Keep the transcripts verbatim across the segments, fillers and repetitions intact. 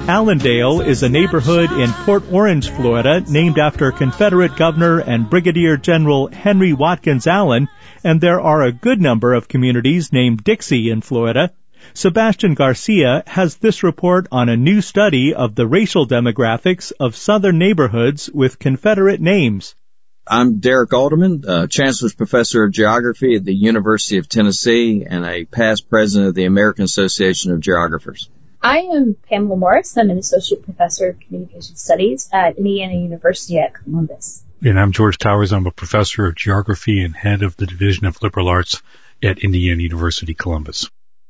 Allendale is a neighborhood in Port Orange, Florida, named after Confederate Governor and Brigadier General Henry Watkins Allen, and there are a good number of communities named Dixie in Florida. Sebastian Garcia has this report on a new study of the racial demographics of southern neighborhoods with Confederate names. I'm Derek Alderman, uh, Chancellor's Professor of Geography at the University of Tennessee and a past president of the American Association of Geographers. I am Pamela Morris. I'm an Associate Professor of Communication Studies at Indiana University at Columbus. And I'm George Towers. I'm a Professor of Geography and Head of the Division of Liberal Arts at Indiana University, Columbus.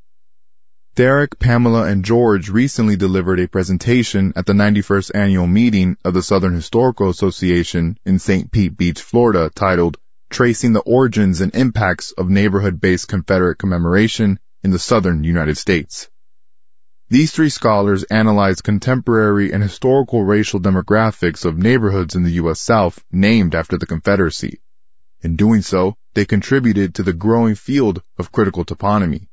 Derek, Pamela, and George recently delivered a presentation at the ninety-first annual meeting of the Southern Historical Association in Saint Pete Beach, Florida, titled Tracing the Origins and Impacts of Neighborhood-Based Confederate Commemoration in the Southern United States. These three scholars analyzed contemporary and historical racial demographics of neighborhoods in the U S South named after the Confederacy. In doing so, they contributed to the growing field of critical toponymy.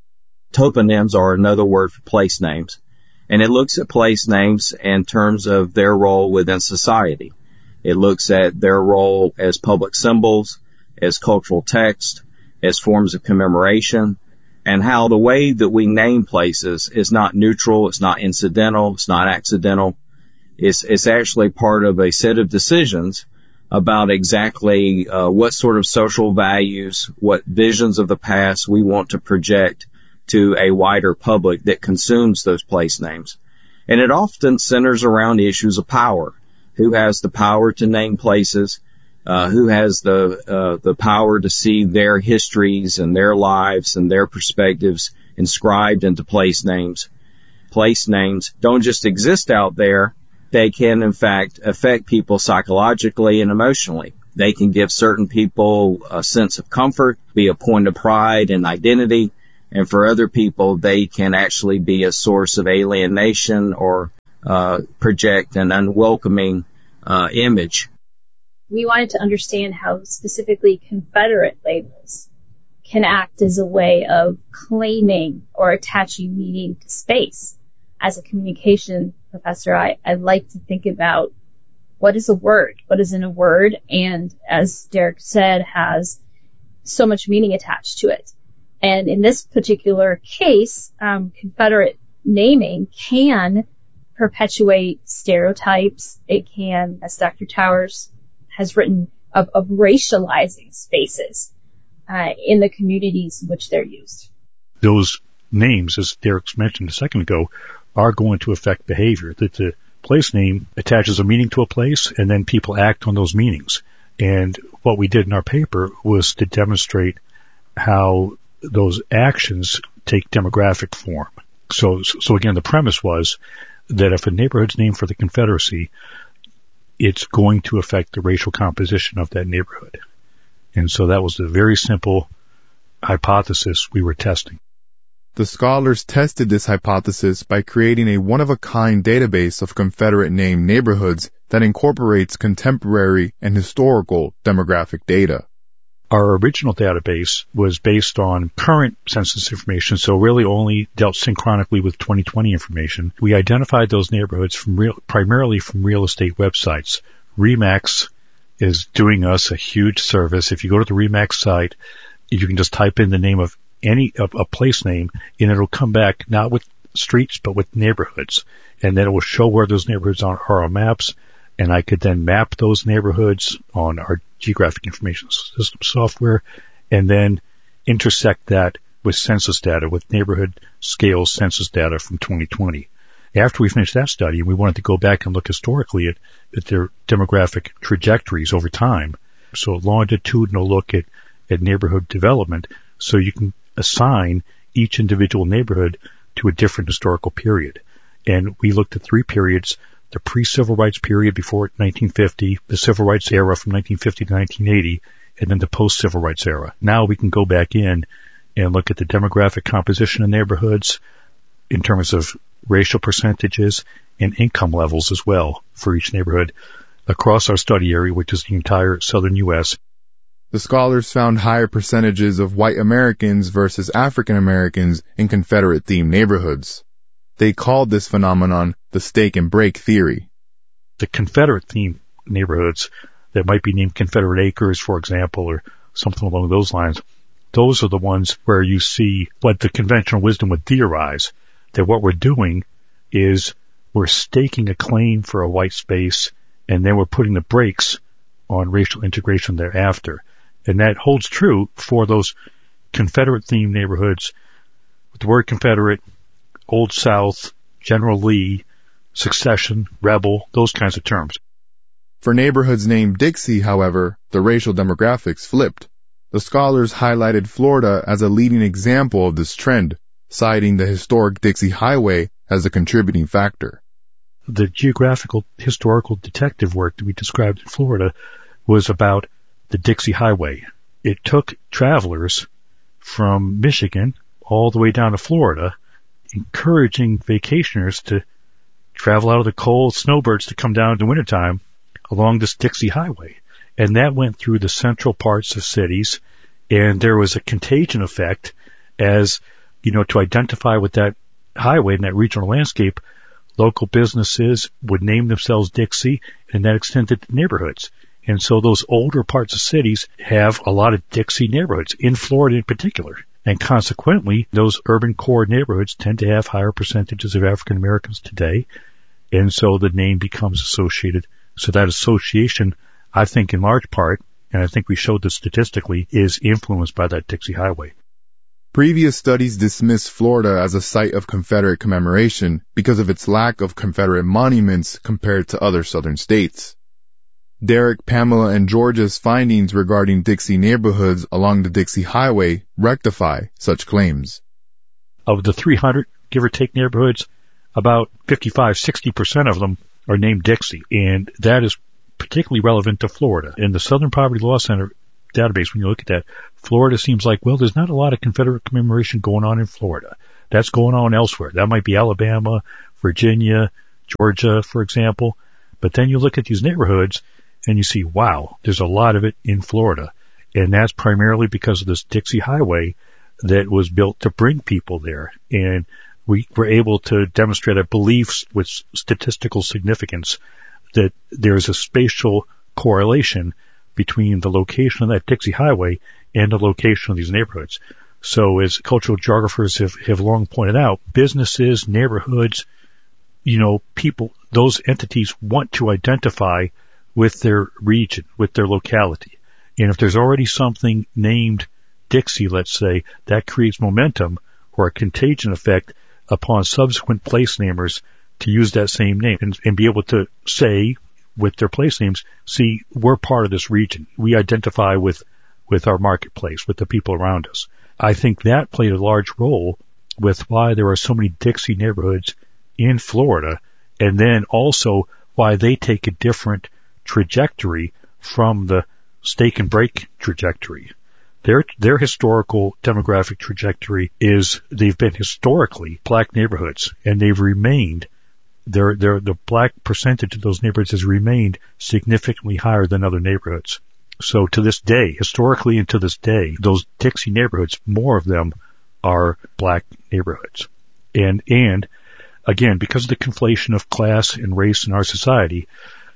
Toponyms are another word for place names, and it looks at place names in terms of their role within society. It looks at their role as public symbols, as cultural text, as forms of commemoration, and how the way that we name places is not neutral, it's not incidental, it's not accidental. It's, it's actually part of a set of decisions about exactly uh, what sort of social values, what visions of the past we want to project to a wider public that consumes those place names. And it often centers around issues of power. Who has the power to name places? Uh, who has the, uh, the power to see their histories and their lives and their perspectives inscribed into place names? Place names don't just exist out there. They can, in fact, affect people psychologically and emotionally. They can give certain people a sense of comfort, be a point of pride and identity. And for other people, they can actually be a source of alienation or uh, project an unwelcoming uh, image. We wanted to understand how specifically Confederate labels can act as a way of claiming or attaching meaning to space. As a communication professor, I, I like to think about what is a word, what is in a word, and as Derek said, has so much meaning attached to it. And in this particular case, um, Confederate naming can perpetuate stereotypes. It can, as Doctor Towers has written, of, of racializing spaces uh, in the communities in which they're used. Those names, as Derek mentioned a second ago, are going to affect behavior. That the place name attaches a meaning to a place, and then people act on those meanings. And what we did in our paper was to demonstrate how those actions take demographic form. So, so again, the premise was that if a neighborhood's named for the Confederacy, it's going to affect the racial composition of that neighborhood. And so that was the very simple hypothesis we were testing. The scholars tested this hypothesis by creating a one-of-a-kind database of Confederate-named neighborhoods that incorporates contemporary and historical demographic data. Our original database was based on current census information, so really only dealt synchronically with twenty twenty information. We identified those neighborhoods from real, primarily from real estate websites. RE/MAX is doing us a huge service. If you go to the RE/MAX site, you can just type in the name of any of a place name, and it'll come back not with streets but with neighborhoods, and then it will show where those neighborhoods are, are on maps. And I could then map those neighborhoods on our geographic information system software and then intersect that with census data, with neighborhood scale census data from twenty twenty. After we finished that study, we wanted to go back and look historically at, at their demographic trajectories over time. So longitudinal look at, at neighborhood development, so you can assign each individual neighborhood to a different historical period. And we looked at three periods: the pre-civil rights period before nineteen fifty, the civil rights era from nineteen fifty to nineteen eighty, and then the post-civil rights era. Now we can go back in and look at the demographic composition of neighborhoods in terms of racial percentages and income levels as well for each neighborhood across our study area, which is the entire southern U S. The scholars found higher percentages of white Americans versus African Americans in Confederate-themed neighborhoods. They called this phenomenon the stake and break theory. The Confederate-themed neighborhoods that might be named Confederate Acres, for example, or something along those lines, those are the ones where you see what the conventional wisdom would theorize, that what we're doing is we're staking a claim for a white space, and then we're putting the brakes on racial integration thereafter. And that holds true for those Confederate-themed neighborhoods with the word Confederate, Old South, General Lee, secession, rebel, those kinds of terms. For neighborhoods named Dixie, however, the racial demographics flipped. The scholars highlighted Florida as a leading example of this trend, citing the historic Dixie Highway as a contributing factor. The geographical historical detective work that we described in Florida was about the Dixie Highway. It took travelers from Michigan all the way down to Florida, encouraging vacationers to travel out of the cold snowbirds to come down in the wintertime along this Dixie Highway. And that went through the central parts of cities, and there was a contagion effect as, you know, to identify with that highway and that regional landscape, local businesses would name themselves Dixie, and that extended to neighborhoods. And so those older parts of cities have a lot of Dixie neighborhoods, in Florida in particular. And consequently, those urban core neighborhoods tend to have higher percentages of African Americans today. And so the name becomes associated. So that association, I think in large part, and I think we showed this statistically, is influenced by that Dixie Highway. Previous studies dismissed Florida as a site of Confederate commemoration because of its lack of Confederate monuments compared to other southern states. Derek, Pamela, and George's findings regarding Dixie neighborhoods along the Dixie Highway rectify such claims. Of the three hundred, give or take, neighborhoods, about fifty-five, sixty percent of them are named Dixie, and that is particularly relevant to Florida. In the Southern Poverty Law Center database, when you look at that, Florida seems like, well, there's not a lot of Confederate commemoration going on in Florida. That's going on elsewhere. That might be Alabama, Virginia, Georgia, for example. But then you look at these neighborhoods and you see, wow, there's a lot of it in Florida. And that's primarily because of this Dixie Highway that was built to bring people there. And we were able to demonstrate a belief with statistical significance that there's a spatial correlation between the location of that Dixie Highway and the location of these neighborhoods. So as cultural geographers have, have long pointed out, businesses, neighborhoods, you know, people, those entities want to identify with their region, with their locality. And if there's already something named Dixie, let's say, that creates momentum or a contagion effect upon subsequent place namers to use that same name and, and be able to say with their place names, see, we're part of this region. We identify with, with our marketplace, with the people around us. I think that played a large role with why there are so many Dixie neighborhoods in Florida, and then also why they take a different trajectory from the stake and break trajectory. Their, their historical demographic trajectory is they've been historically black neighborhoods, and they've remained, their, their, the black percentage of those neighborhoods has remained significantly higher than other neighborhoods. So to this day, historically and to this day, those Dixie neighborhoods, more of them are black neighborhoods. And, and again, because of the conflation of class and race in our society,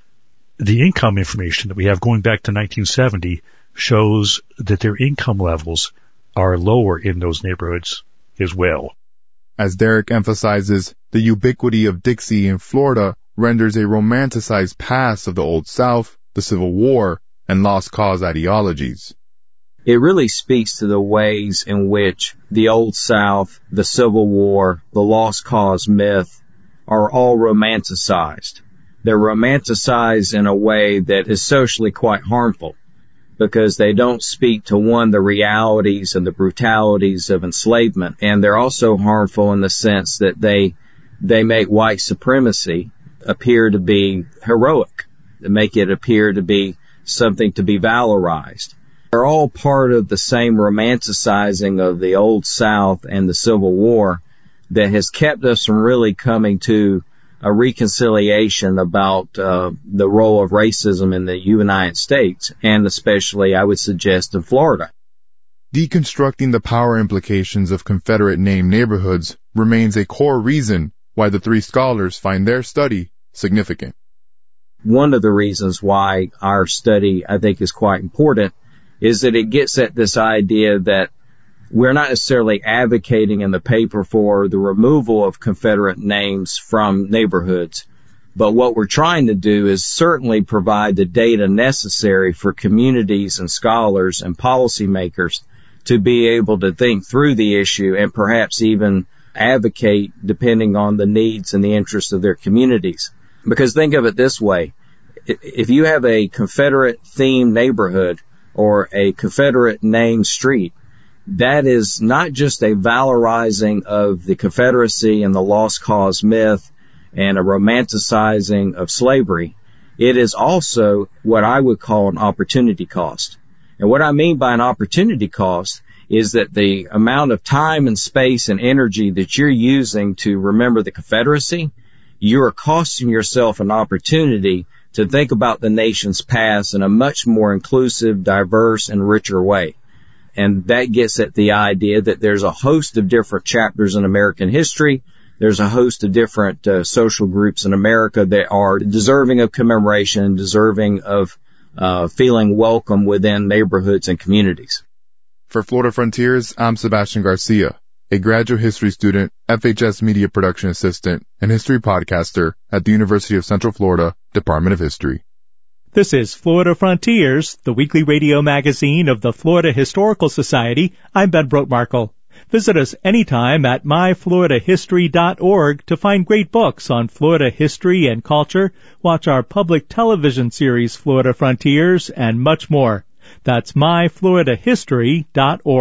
the income information that we have going back to nineteen seventy shows that their income levels are lower in those neighborhoods as well. As Derek emphasizes, the ubiquity of Dixie in Florida renders a romanticized past of the Old South, the Civil War, and lost cause ideologies. It really speaks to the ways in which the Old South, the Civil War, the lost cause myth are all romanticized. They're romanticized in a way that is socially quite harmful because they don't speak to, one, the realities and the brutalities of enslavement, and they're also harmful in the sense that they they make white supremacy appear to be heroic, they make it appear to be something to be valorized. They're all part of the same romanticizing of the Old South and the Civil War that has kept us from really coming to a reconciliation about uh, the role of racism in the United States, and especially, I would suggest, in Florida. Deconstructing the power implications of Confederate-named neighborhoods remains a core reason why the three scholars find their study significant. One of the reasons why our study, I think, is quite important is that it gets at this idea that we're not necessarily advocating in the paper for the removal of Confederate names from neighborhoods, but what we're trying to do is certainly provide the data necessary for communities and scholars and policymakers to be able to think through the issue and perhaps even advocate depending on the needs and the interests of their communities. Because think of it this way, if you have a Confederate-themed neighborhood or a Confederate-named street, that is not just a valorizing of the Confederacy and the lost cause myth and a romanticizing of slavery. It is also what I would call an opportunity cost. And what I mean by an opportunity cost is that the amount of time and space and energy that you're using to remember the Confederacy, you are costing yourself an opportunity to think about the nation's past in a much more inclusive, diverse, and richer way. And that gets at the idea that there's a host of different chapters in American history. There's a host of different uh, social groups in America that are deserving of commemoration, deserving of uh, feeling welcome within neighborhoods and communities. For Florida Frontiers, I'm Sebastian Garcia, a graduate history student, F H S media production assistant, and history podcaster at the University of Central Florida, Department of History. This is Florida Frontiers, the weekly radio magazine of the Florida Historical Society. I'm Ben Brotmarkle. Visit us anytime at my florida history dot org to find great books on Florida history and culture, watch our public television series Florida Frontiers, and much more. That's my florida history dot org.